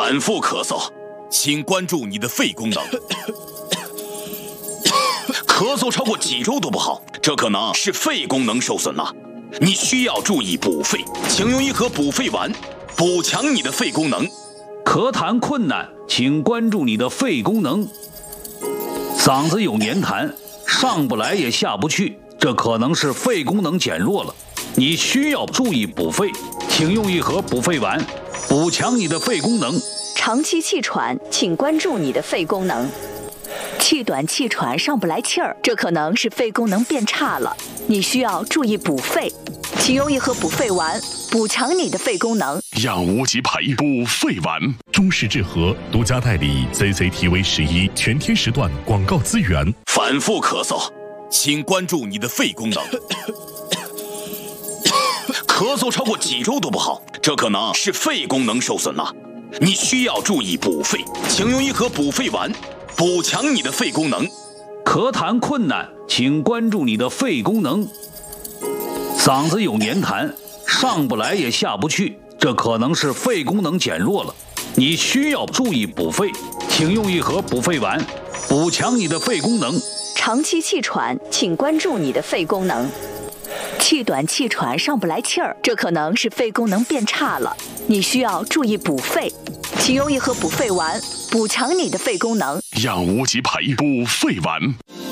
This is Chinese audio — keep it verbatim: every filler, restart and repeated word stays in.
反复咳嗽，请关注你的肺功能。咳嗽超过几周都不好，这可能是肺功能受损了。你需要注意补肺，请用一盒补肺丸，补强你的肺功能。 咳痰困难，请关注你的肺功能。嗓子有黏痰，上不来也下不去，这可能是肺功能减弱了。你需要注意补肺，请用一盒补肺丸，补强你的肺功能。 长期气喘，请关注你的肺功能。气短气喘上不来气儿，这可能是肺功能变差了，你需要注意补肺，请用一盒补肺丸，补强你的肺功能。 养无极培补肺丸，中式治和独家代理 C C T V 十一全天时段广告资源。 反复咳嗽，请关注你的肺功能。咳嗽超过几周都不好，这可能是肺功能受损了，你需要注意补肺，请用一盒补肺丸，补强你的肺功能。 咳痰困难，请关注你的肺功能。嗓子有黏痰，上不来也下不去，这可能是肺功能减弱了，你需要注意补肺，请用一盒补肺丸，补强你的肺功能。 长期气喘，请关注你的肺功能。气短气喘上不来气儿，这可能是肺功能变差了，你需要注意补肺，请用一盒补肺丸，补强你的肺功能。 养无极培补肺丸。